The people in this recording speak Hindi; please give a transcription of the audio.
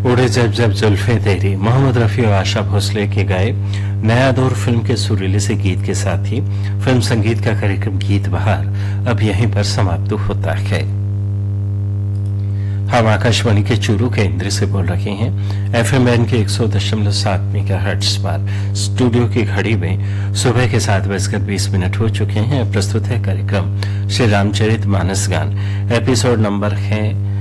उड़े जब जब जुल्फे तेरी, मोहम्मद रफी और आशा भोसले के गाए नया दौर फिल्म के सुरीले से गीत के साथ ही फिल्म संगीत का कार्यक्रम गीत बहार अब यहीं पर समाप्त होता है। हम आकाशवाणी के चूरू केंद्र से बोल रहे हैं एफएम बैंड के 100.7 मेगाहर्ट्ज पर। स्टूडियो की घड़ी में सुबह के 7:20 हो चुके हैं। प्रस्तुत है कार्यक्रम श्री रामचरित मानस गान। एपिसोड नंबर है